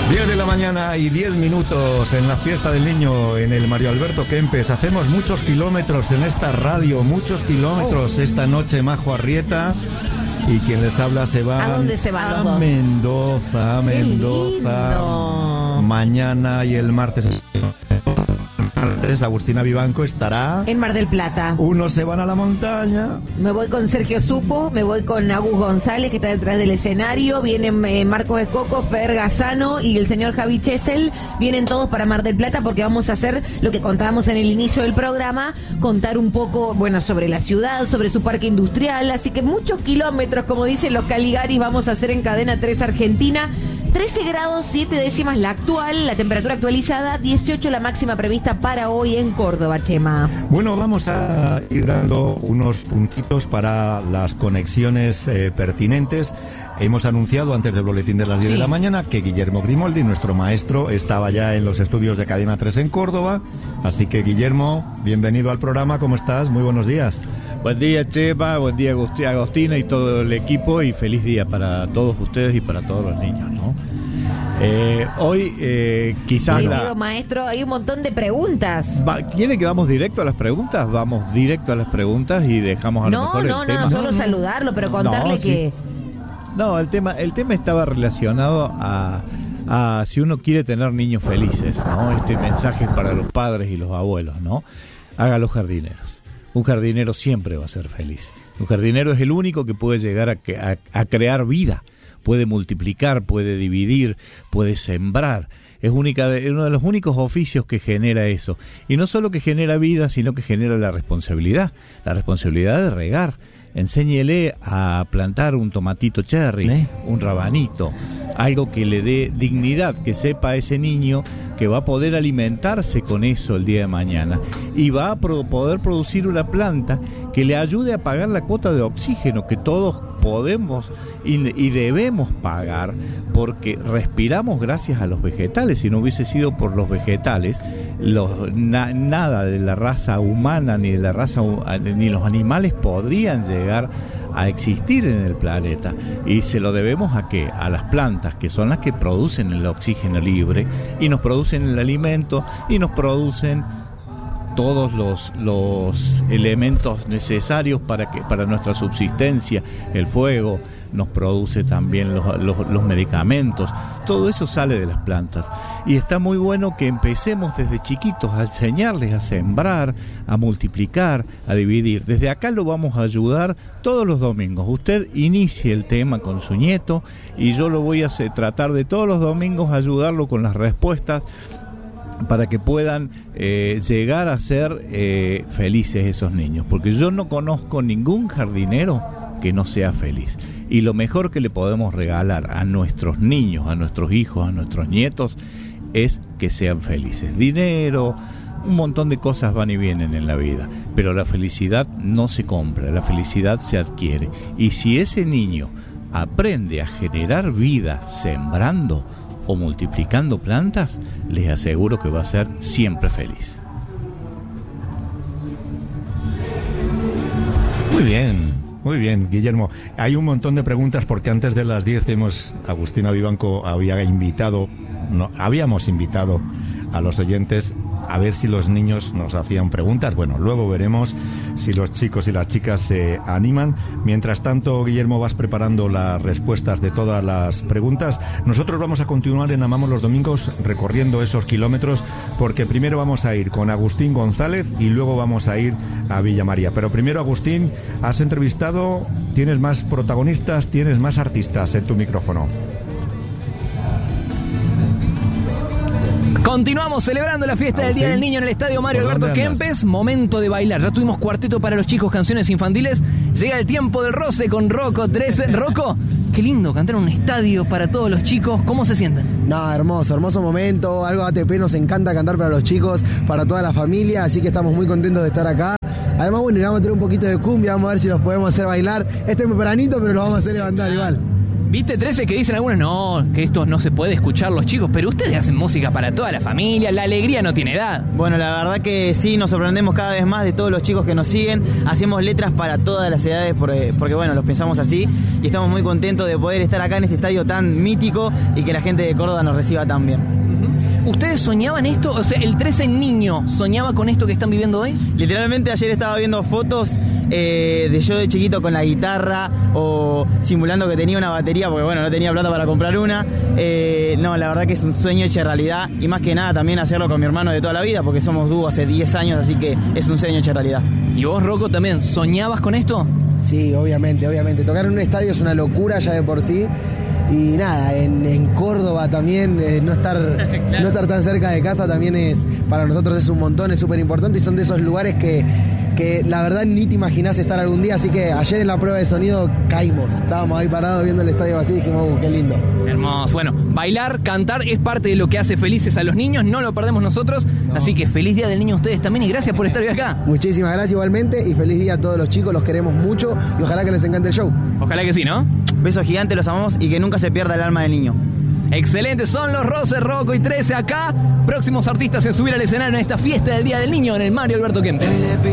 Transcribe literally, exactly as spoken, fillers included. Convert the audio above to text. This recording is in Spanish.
diez de la mañana y diez minutos en la fiesta del niño en el Mario Alberto Kempes. Hacemos muchos kilómetros en esta radio, muchos kilómetros oh. esta noche, Majo Arrieta. Y quien les habla se va ¿A dónde se van los dos? A Mendoza, a Mendoza. Mañana y el martes. Agustina Vivanco estará en Mar del Plata. Unos se van a la montaña. Me voy con Sergio Supo, me voy con Agus González, que está detrás del escenario. Vienen eh, Marcos Escoco, Fer Gazzano y el señor Javi Chesel. Vienen todos para Mar del Plata porque vamos a hacer lo que contábamos en el inicio del programa, contar un poco, bueno, sobre la ciudad, sobre su parque industrial. Así que muchos kilómetros, como dicen los Caligaris, vamos a hacer en Cadena tres Argentina. trece grados, siete décimas la actual, la temperatura actualizada, dieciocho la máxima prevista para hoy en Córdoba, Chema. Bueno, vamos a ir dando unos puntitos para las conexiones eh, pertinentes. Hemos anunciado antes del boletín de las diez sí. de la mañana que Guillermo Grimoldi, nuestro maestro, estaba ya en los estudios de Cadena tres en Córdoba. Así que, Guillermo, bienvenido al programa. ¿Cómo estás? Muy buenos días. Buen día, Chema. Buen día, Agostina y todo el equipo. Y feliz día para todos ustedes y para todos los niños, ¿no? Eh, hoy eh, quizás la... Digo, maestro, hay un montón de preguntas. Va, ¿Quiere que vamos directo a las preguntas? Vamos directo a las preguntas y dejamos a no, lo mejor no, el no, tema. No, solo saludarlo, pero contarle no, que... Sí. No, el tema, el tema estaba relacionado a, a si uno quiere tener niños felices, ¿no? Este mensaje es para los padres y los abuelos, ¿no? Haga los jardineros. Un jardinero siempre va a ser feliz. Un jardinero es el único que puede llegar a, a, a crear vida. Puede multiplicar, puede dividir, puede sembrar. Es única de, uno de los únicos oficios que genera eso. Y no solo que genera vida, sino que genera la responsabilidad. La responsabilidad de regar. Enséñele a plantar un tomatito cherry, ¿Eh? un rabanito, algo que le dé dignidad, que sepa a ese niño que va a poder alimentarse con eso el día de mañana y va a pro- poder producir una planta que le ayude a pagar la cuota de oxígeno que todos podemos y, y debemos pagar, porque respiramos gracias a los vegetales. Si no hubiese sido por los vegetales, los, na, nada de la raza humana ni de la raza ni los animales podrían llegar a existir en el planeta. Y se lo debemos ¿a qué? A las plantas, que son las que producen el oxígeno libre y nos producen el alimento y nos producen todos los, los elementos necesarios para que para nuestra subsistencia. El fuego nos produce también los, los, los medicamentos. Todo eso sale de las plantas. Y está muy bueno que empecemos desde chiquitos a enseñarles a sembrar, a multiplicar, a dividir. Desde acá lo vamos a ayudar todos los domingos. Usted inicie el tema con su nieto y yo lo voy a hacer, tratar de todos los domingos ayudarlo con las respuestas, para que puedan eh, llegar a ser eh, felices esos niños, porque yo no conozco ningún jardinero que no sea feliz. Y lo mejor que le podemos regalar a nuestros niños, a nuestros hijos, a nuestros nietos, es que sean felices. Dinero, un montón de cosas van y vienen en la vida, pero la felicidad no se compra, la felicidad se adquiere. Y si ese niño aprende a generar vida sembrando o multiplicando plantas, les aseguro que va a ser siempre feliz. Muy bien, muy bien, Guillermo. Hay un montón de preguntas porque antes de las diez hemos, Agustina Vivanco había invitado, no, habíamos invitado a los oyentes a ver si los niños nos hacían preguntas. Bueno, luego veremos si los chicos y las chicas se animan. Mientras tanto, Guillermo, vas preparando las respuestas de todas las preguntas. Nosotros vamos a continuar en Amamos los Domingos recorriendo esos kilómetros, porque primero vamos a ir con Agustín González y luego vamos a ir a Villa María. Pero primero, Agustín, has entrevistado, tienes más protagonistas, tienes más artistas en tu micrófono. Continuamos celebrando la fiesta del Día del Niño en el Estadio Mario Alberto Kempes. Momento de bailar. Ya tuvimos cuarteto para los chicos, canciones infantiles. Llega el tiempo del roce con Rocco trece. Rocco, qué lindo cantar en un estadio para todos los chicos. ¿Cómo se sienten? No, hermoso, hermoso momento. Algo A T P, nos encanta cantar para los chicos, para toda la familia. Así que estamos muy contentos de estar acá. Además, bueno, le vamos a tener un poquito de cumbia. Vamos a ver si los podemos hacer bailar. Este es tempranito, pero lo vamos a hacer levantar igual. Viste, trece, que dicen algunos, no, que esto no se puede escuchar los chicos, pero ustedes hacen música para toda la familia, la alegría no tiene edad. Bueno, la verdad que sí, nos sorprendemos cada vez más de todos los chicos que nos siguen. Hacemos letras para todas las edades porque, porque bueno, los pensamos así y estamos muy contentos de poder estar acá en este estadio tan mítico y que la gente de Córdoba nos reciba tan bien. ¿Ustedes soñaban esto? O sea, el trece niño soñaba con esto que están viviendo hoy. Literalmente ayer estaba viendo fotos eh, de yo de chiquito con la guitarra o simulando que tenía una batería porque bueno, no tenía plata para comprar una. Eh, no, la verdad que es un sueño hecho realidad y más que nada también hacerlo con mi hermano de toda la vida porque somos dúo hace diez años, así que es un sueño hecho realidad. ¿Y vos, Rocco, también soñabas con esto? Sí, obviamente, obviamente. Tocar en un estadio es una locura ya de por sí. Y nada, en, en Córdoba también, eh, no estar claro. no estar tan cerca de casa también es, para nosotros es un montón, es súper importante y son de esos lugares que, que la verdad ni te imaginás estar algún día, así que ayer en la prueba de sonido caímos, estábamos ahí parados viendo el estadio vacío y dijimos, uh, qué lindo. Hermoso, bueno, bailar, cantar es parte de lo que hace felices a los niños, no lo perdemos nosotros, no. Así que feliz Día del Niño a ustedes también y gracias por estar hoy acá. Muchísimas gracias igualmente y feliz día a todos los chicos, los queremos mucho y ojalá que les encante el show. Ojalá que sí, ¿no? Besos gigantes, los amamos y que nunca se pierda el alma del niño. Excelente, son los Roces, Rocco y trece acá, próximos artistas en subir al escenario en esta fiesta del Día del Niño en el Mario Alberto Kempes.